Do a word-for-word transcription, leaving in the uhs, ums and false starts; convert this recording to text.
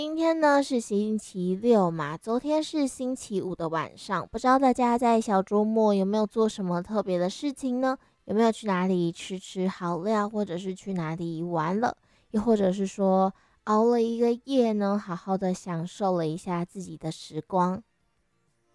今天呢是星期六嘛，昨天是星期五的晚上，不知道大家在小周末有没有做什么特别的事情呢？有没有去哪里吃吃好料，或者是去哪里玩了？又或者是说熬了一个夜呢，好好的享受了一下自己的时光？